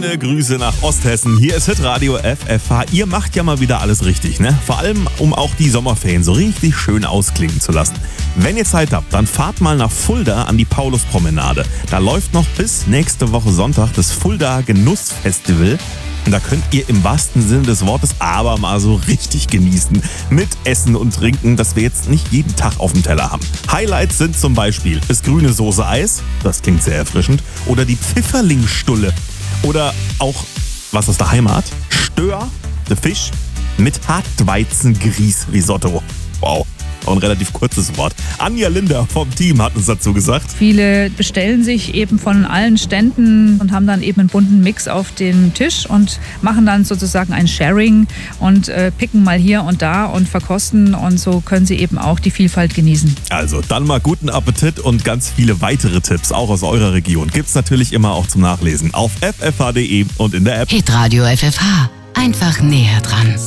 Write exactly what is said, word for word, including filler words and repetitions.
Schöne Grüße nach Osthessen. Hier ist Hitradio F F H. Ihr macht ja mal wieder alles richtig, ne? Vor allem, um auch die Sommerferien so richtig schön ausklingen zu lassen. Wenn ihr Zeit habt, dann fahrt mal nach Fulda an die Pauluspromenade. Da läuft noch bis nächste Woche Sonntag das Fulda Genussfestival. Und da könnt ihr im wahrsten Sinne des Wortes aber mal so richtig genießen. Mit Essen und Trinken, das wir jetzt nicht jeden Tag auf dem Teller haben. Highlights sind zum Beispiel das grüne Soße-Eis, das klingt sehr erfrischend, oder die Pfifferlingsstulle. Oder auch, was aus der Heimat, Stör, der Fisch mit Hartweizengrieß-Risotto. Wow. Auch ein relativ kurzes Wort. Anja Linder vom Team hat uns dazu gesagt. Viele bestellen sich eben von allen Ständen und haben dann eben einen bunten Mix auf dem Tisch und machen dann sozusagen ein Sharing und äh, picken mal hier und da und verkosten, und so können sie eben auch die Vielfalt genießen. Also dann mal guten Appetit, und ganz viele weitere Tipps, auch aus eurer Region, gibt's natürlich immer auch zum Nachlesen auf f f h punkt d e und in der App. Hitradio F F H. Einfach näher dran.